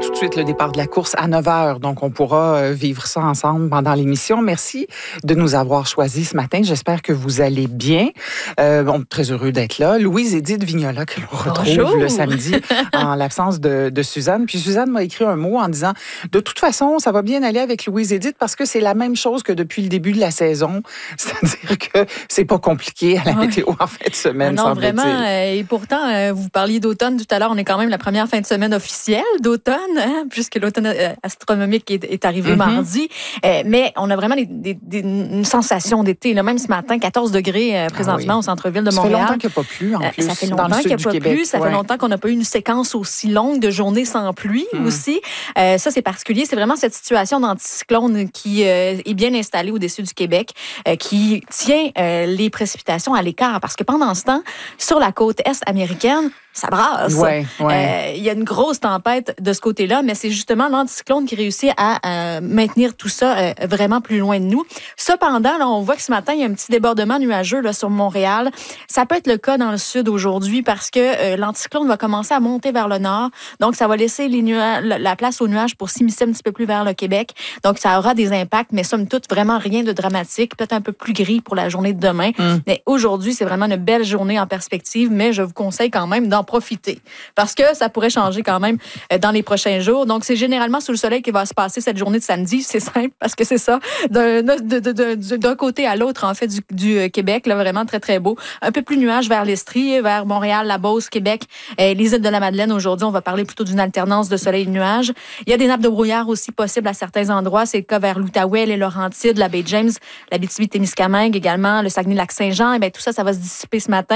tout de suite le départ de la course à 9h. Donc, on pourra vivre ça ensemble pendant l'émission. Merci de nous avoir choisis ce matin. J'espère que vous allez bien. Très heureux d'être là. Louise-Édith Vignola, que l'on retrouve le samedi en l'absence de Suzanne. Puis Suzanne m'a écrit un mot en disant, de toute façon, ça va bien aller avec Louise-Édith parce que c'est la même chose que depuis le début de la saison. C'est-à-dire que c'est pas compliqué à la météo en fin de semaine. Non, vraiment. Et pourtant, vous parliez d'automne tout à l'heure. On est quand même la première fin de semaine officielle d'automne, puisque l'automne astronomique est arrivé mardi. Mais on a vraiment une sensation d'été. Même ce matin, 14 degrés présentement au centre-ville de Montréal. Ça fait longtemps qu'il n'y a pas plu, en plus. Ça fait longtemps qu'il n'y a pas plu. Ça fait longtemps qu'on n'a pas eu une séquence aussi longue de journées sans pluie aussi. Ça, c'est particulier. C'est vraiment cette situation d'anticyclone qui est bien installée au-dessus du Québec, qui tient les précipitations à l'écart. Parce que pendant ce temps, sur la côte est américaine, ça brasse. Il y a une grosse tempête de ce côté-là, mais c'est justement l'anticyclone qui réussit à maintenir tout ça vraiment plus loin de nous. Cependant, là, on voit que ce matin, il y a un petit débordement nuageux là, sur Montréal. Ça peut être le cas dans le sud aujourd'hui parce que l'anticyclone va commencer à monter vers le nord. Donc, ça va laisser la place aux nuages pour s'immiscer un petit peu plus vers le Québec. Donc, ça aura des impacts, mais somme toute, vraiment rien de dramatique. Peut-être un peu plus gris pour la journée de demain. Mais aujourd'hui, c'est vraiment une belle journée en perspective, mais je vous conseille quand même d'en profiter parce que ça pourrait changer quand même dans les prochains jours. Donc, c'est généralement sous le soleil qu'il va se passer cette journée de samedi. C'est simple parce que c'est ça. D'un côté à l'autre, en fait, du Québec, là, vraiment très, très beau. Un peu plus nuages vers l'Estrie, vers Montréal, la Beauce, Québec, les îles de la Madeleine. Aujourd'hui, on va parler plutôt d'une alternance de soleil et de nuages. Il y a des nappes de brouillard aussi possibles à certains endroits. C'est le cas vers l'Outaouais, les Laurentides, la baie James, l'Abitibi-Témiscamingue également, le Saguenay-Lac-Saint-Jean. Et bien, tout ça, ça va se dissiper ce matin.